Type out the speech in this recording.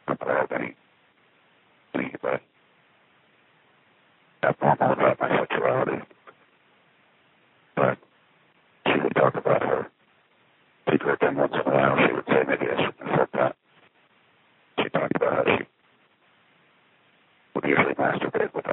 not that I have any abnormal about my sexuality, but she would talk about her secret, and once in a while she would say, maybe I shouldn't have said that. She talked about how she would usually masturbate